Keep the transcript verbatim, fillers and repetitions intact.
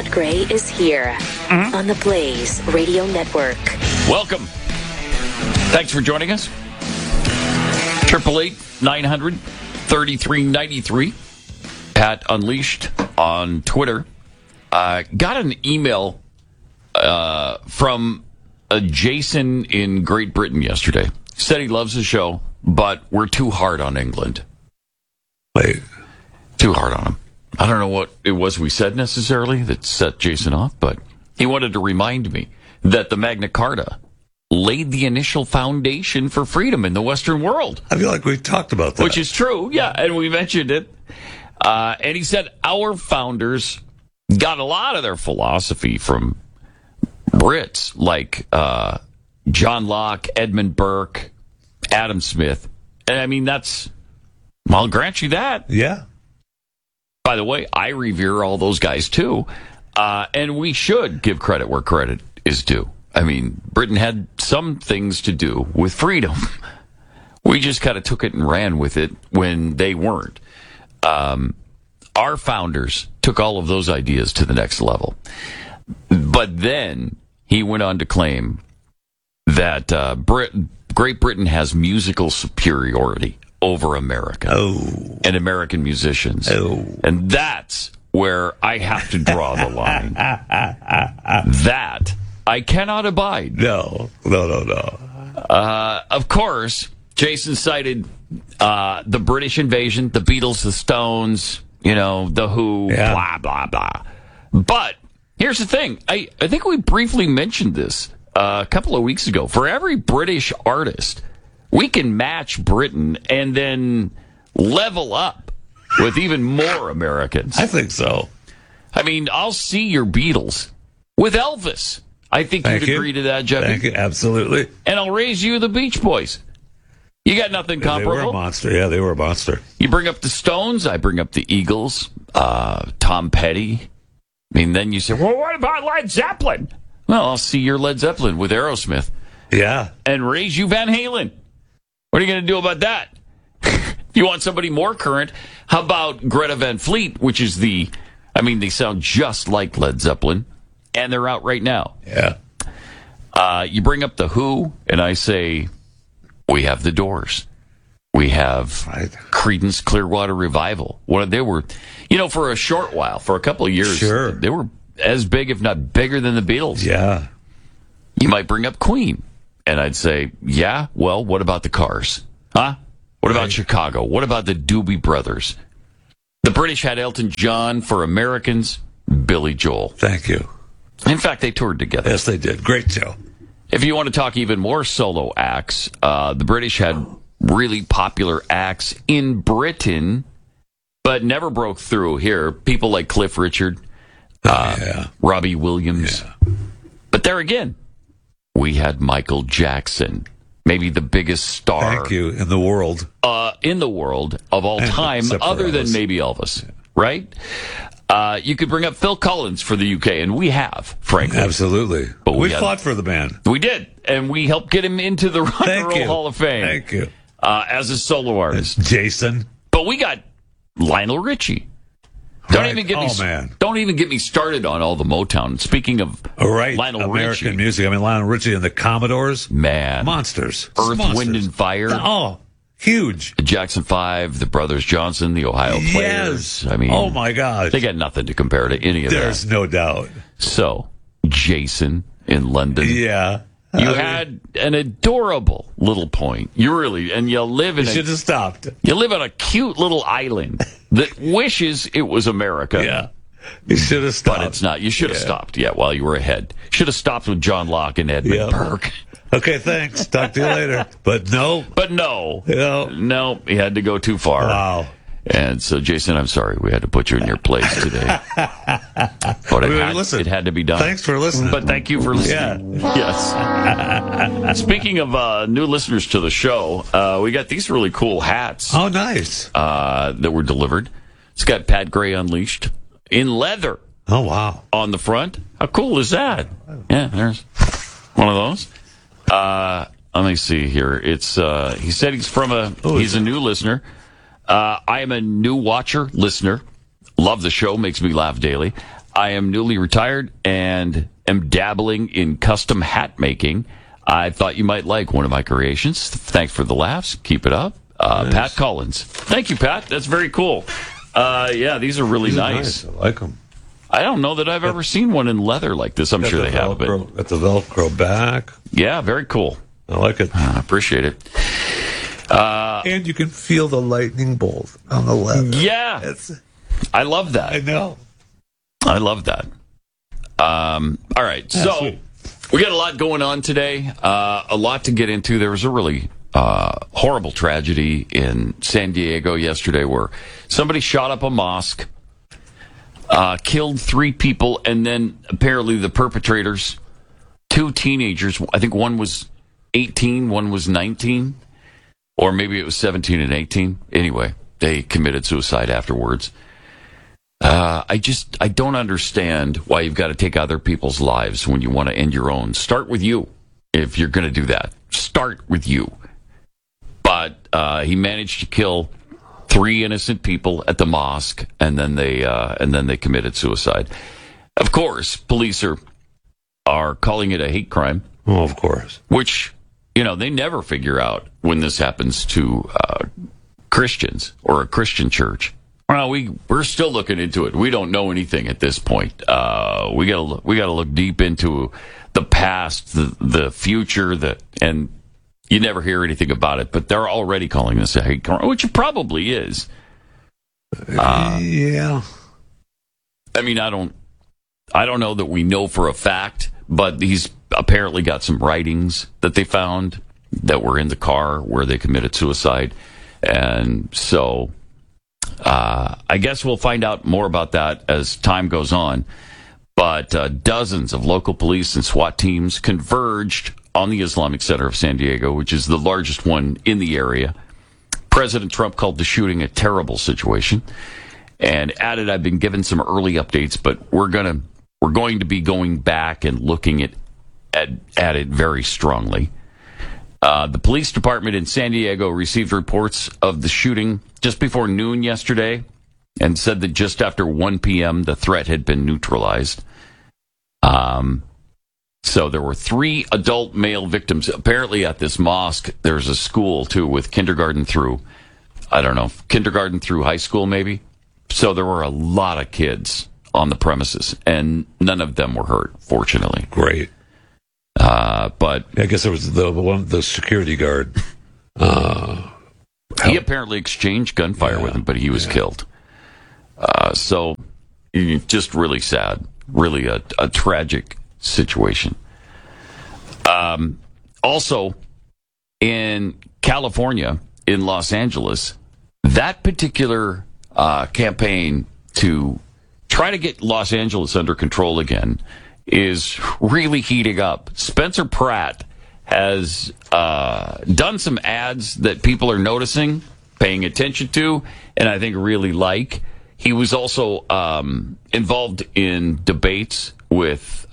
Gray is here mm-hmm. on the Blaze Radio Network. Welcome. Thanks for joining us. Triple eight nine hundred thirty three ninety three. Pat Unleashed on Twitter. Uh, got an email uh, from a Jason in Great Britain yesterday. Said he loves the show, but we're too hard on England. Wait. Too hard on him. I don't know what it was we said necessarily that set Jason off, but he wanted to remind me that the Magna Carta laid the initial foundation for freedom in the Western world. I feel like we've talked about that. Which is true, yeah, and we mentioned it. Uh, and he said our founders got a lot of their philosophy from Brits like uh, John Locke, Edmund Burke, Adam Smith. And I mean, that's, I'll grant you that. Yeah. By the way, I revere all those guys too. Uh, and we should give credit where credit is due. I mean, Britain had some things to do with freedom. We just kind of took it and ran with it when they weren't. Um, our founders took all of those ideas to the next level. But then he went on to claim that uh, Brit- Great Britain has musical superiority over America oh. and American musicians. Oh. And that's where I have to draw the line. That I cannot abide. No, no, no, no. Uh, of course, Jason cited uh, the British invasion, the Beatles, the Stones, you know, the Who, yeah. blah, blah, blah. But here's the thing. I, I think we briefly mentioned this uh, a couple of weeks ago. For every British artist, we can match Britain and then level up with even more Americans. I think so. I mean, I'll see your Beatles with Elvis. I think Thank you'd you. agree to that, Jeffy. Thank you, absolutely. And I'll raise you the Beach Boys. You got nothing comparable. They were a monster. Yeah, they were a monster. You bring up the Stones, I bring up the Eagles, uh, Tom Petty. I mean, then you say, well, what about Led Zeppelin? Well, I'll see your Led Zeppelin with Aerosmith. Yeah. And raise you Van Halen. What are you going to do about that? You want somebody more current? How about Greta Van Fleet, which is the, I mean, they sound just like Led Zeppelin, and they're out right now. Yeah. Uh, you bring up the Who, and I say, we have the Doors. We have right. Creedence Clearwater Revival. Well, they were, you know, for a short while, for a couple of years, sure. they were as big, if not bigger, than the Beatles. Yeah. You might bring up Queen, and I'd say, yeah, well, what about the Cars? Huh? What about right. Chicago? What about the Doobie Brothers? The British had Elton John. For Americans, Billy Joel. Thank you. In fact, they toured together. Yes, they did. Great show. If you want to talk even more solo acts, uh, the British had really popular acts in Britain, but never broke through here. People like Cliff Richard, uh, oh, yeah. Robbie Williams. Yeah. But there again, we had Michael Jackson, maybe the biggest star Thank you. in the world. Uh, in the world of all time, other than maybe Elvis, yeah. right? Uh, you could bring up Phil Collins for the U K, and we have, frankly. Absolutely. But we, we had, fought for the man. We did, and we helped get him into the Rock and Roll Hall of Fame. Thank you. Uh, as a solo artist. Jason. But we got Lionel Richie. Don't right. even get oh, me. Man. Don't even get me started on all the Motown. Speaking of right. Lionel American Richie, music. I mean, Lionel Richie and the Commodores. Man, monsters. Earth, monsters. Wind, and Fire. Oh, huge. The Jackson Five, the Brothers Johnson, the Ohio yes. Players. I mean, oh my gosh, they got nothing to compare to any of There's that. There's no doubt. So, Jason in London. Yeah. You I mean, had an adorable little point. You really, and you live in you a, should have stopped. You live on a cute little island that wishes it was America. Yeah. You should have stopped. But it's not. You should have yeah. stopped, yeah, while you were ahead. Should have stopped with John Locke and Edmund yep. Burke. Okay, thanks. Talk to you later. But no. But no. No. No, he had to go too far. Wow. And so, Jason, I'm sorry. We had to put you in your place today. But it, had, listen, it had to be done. Thanks for listening. But thank you for listening. Yeah. Yes. Speaking of uh, new listeners to the show, uh, we got these really cool hats. Oh, nice. Uh, that were delivered. It's got Pat Gray Unleashed in leather. Oh, wow. On the front. How cool is that? Yeah, there's one of those. Uh, let me see here. It's uh, he said he's from a oh, he's a new listener. Uh, I am a new watcher, listener. Love the show, makes me laugh daily. I am newly retired and am dabbling in custom hat making. I thought you might like one of my creations. Thanks for the laughs. Keep it up. Uh, Nice. Pat Collins. Thank you, Pat. That's very cool. Uh, yeah, these are really These are nice. I like them. I don't know that I've ever seen one in leather like this. I'm Got sure the they have, but Velcro, got the Velcro back. yeah, very cool. I like it. I appreciate it. And you can feel the lightning bolt on the left. Yeah, It's, I love I that. know. I love that. Um, all right, so sweet. we got a lot going on today. Uh, a lot to get into. There was a really uh, horrible tragedy in San Diego yesterday where somebody shot up a mosque, uh, killed three people, and then apparently the perpetrators, two teenagers, I think one was eighteen, one was nineteen, or maybe it was seventeen and eighteen. Anyway, they committed suicide afterwards. Uh, I just, I don't understand why you've got to take other people's lives when you want to end your own. Start with you. If you're going to do that, start with you. But uh, he managed to kill three innocent people at the mosque, and then they, uh, and then they committed suicide. Of course, police are are calling it a hate crime, Oh, of course. which, you know, they never figure out when this happens to uh, Christians or a Christian church. Well, we we're still looking into it. We don't know anything at this point. Uh, we got we got to look deep into the past, the the future, the and you never hear anything about it. But they're already calling this a hate crime, which it probably is. yeah. I mean, I don't I don't know that we know for a fact, but he's apparently got some writings that they found that were in the car where they committed suicide, and so. Uh, I guess we'll find out more about that as time goes on. But uh, dozens of local police and SWAT teams converged on the Islamic Center of San Diego, which is the largest one in the area. President Trump called the shooting a terrible situation and added, "I've been given some early updates, but we're gonna we're going to be going back and looking at at, at it very strongly." Uh, the police department in San Diego received reports of the shooting just before noon yesterday and said that just after one p.m. the threat had been neutralized. Um, so there were three adult male victims. Apparently at this mosque, there's a school, too, with kindergarten through, I don't know, kindergarten through high school, maybe. So there were a lot of kids on the premises, and none of them were hurt, fortunately. Great. Uh, but I guess there was the one, the security guard. Uh, he apparently exchanged gunfire Yeah, with him, but he was yeah. killed. Uh, so, mm, just really sad. Really a, a tragic situation. Um, also, in California, in Los Angeles, that particular uh, campaign to try to get Los Angeles under control again is really heating up. Spencer Pratt has uh, done some ads that people are noticing, paying attention to, and I think really like. He was also um, involved in debates with